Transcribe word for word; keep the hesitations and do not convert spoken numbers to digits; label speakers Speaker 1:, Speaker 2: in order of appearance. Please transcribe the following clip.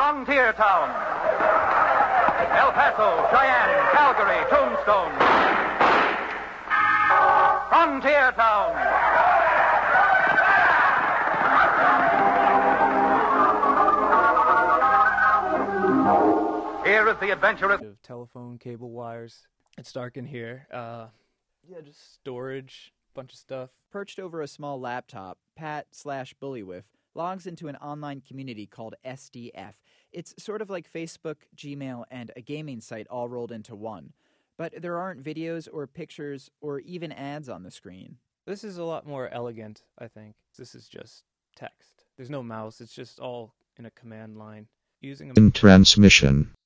Speaker 1: Frontier Town. El Paso, Cheyenne, Calgary, Tombstone. Frontier Town. Here is the adventurous...
Speaker 2: Of telephone cable wires. It's dark in here. Uh, yeah, just storage, bunch of stuff.
Speaker 3: Perched over a small laptop, Pat slash Bullywhiff logs into an online community called S D F. It's sort of like Facebook, Gmail, and a gaming site all rolled into one. But there aren't videos or pictures or even ads on the screen.
Speaker 2: This is a lot more elegant, I think. This is just text. There's no mouse. It's just all in a command line. Using a...
Speaker 4: In transmission.